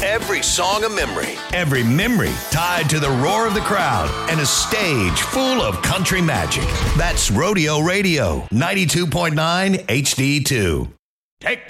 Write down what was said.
Every song a memory. Every memory tied to the roar of the crowd and a stage full of country magic. That's Rodeo Radio, 92.9 HD2. Take